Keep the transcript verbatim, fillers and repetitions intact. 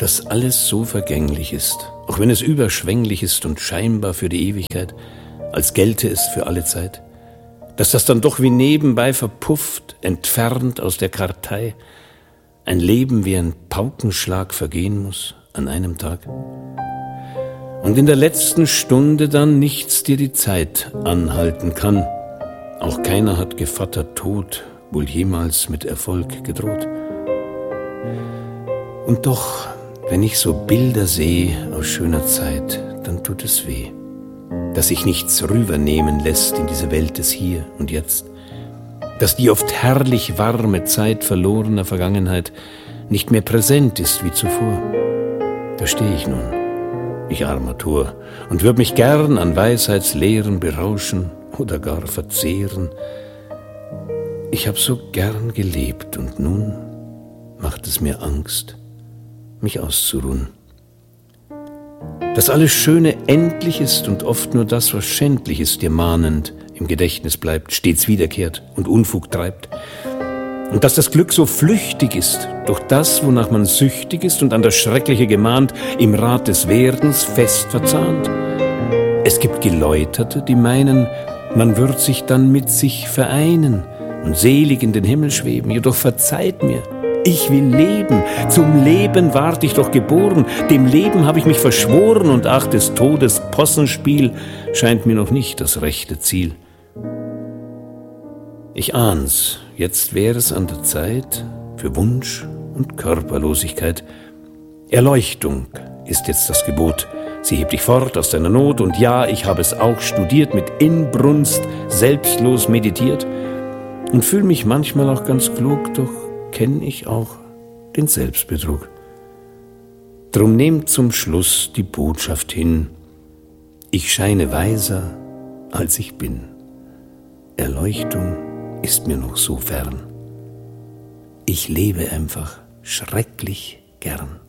dass alles so vergänglich ist, auch wenn es überschwänglich ist und scheinbar für die Ewigkeit, als gelte es für alle Zeit, dass das dann doch wie nebenbei verpufft, entfernt aus der Kartei, ein Leben wie ein Paukenschlag vergehen muss an einem Tag. Und in der letzten Stunde dann nichts dir die Zeit anhalten kann, auch keiner hat Gevatter Tod wohl jemals mit Erfolg gedroht. Und doch, wenn ich so Bilder sehe aus schöner Zeit, dann tut es weh, dass sich nichts rübernehmen lässt in diese Welt des Hier und Jetzt, dass die oft herrlich warme Zeit verlorener Vergangenheit nicht mehr präsent ist wie zuvor. Da stehe ich nun, ich armer Tor, und würd mich gern an Weisheitslehren berauschen oder gar verzehren. Ich hab so gern gelebt und nun macht es mir Angst, mich auszuruhen. Dass alles Schöne endlich ist und oft nur das, was schändlich ist, dir mahnend im Gedächtnis bleibt, stets wiederkehrt und Unfug treibt. Und dass das Glück so flüchtig ist, durch das, wonach man süchtig ist und an das Schreckliche gemahnt, im Rat des Werdens fest verzahnt. Es gibt Geläuterte, die meinen, man wird sich dann mit sich vereinen und selig in den Himmel schweben. Jedoch verzeiht mir, ich will leben, zum Leben ward ich doch geboren, dem Leben habe ich mich verschworen und ach, des Todes Possenspiel scheint mir noch nicht das rechte Ziel. Ich ahn's, jetzt wäre es an der Zeit für Wunsch und Körperlosigkeit. Erleuchtung ist jetzt das Gebot. Sie hebt dich fort aus deiner Not und ja, ich habe es auch studiert, mit Inbrunst selbstlos meditiert und fühl mich manchmal auch ganz klug, doch kenn ich auch den Selbstbetrug. Drum nehmt zum Schluss die Botschaft hin, ich scheine weiser, als ich bin. Erleuchtung ist mir noch so fern. Ich lebe einfach schrecklich gern.